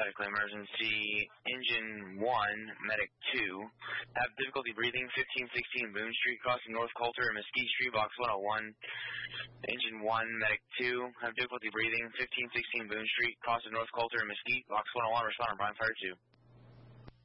Medical emergency. Engine 1, Medic 2. Have difficulty breathing, 1516 Boone Street, crossing North Coulter and Mesquite Street, box 101. Engine 1, Medic 2. Have difficulty breathing, 1516 Boone Street, crossing North Coulter and Mesquite, box 101. Responder, Brian Fire 2.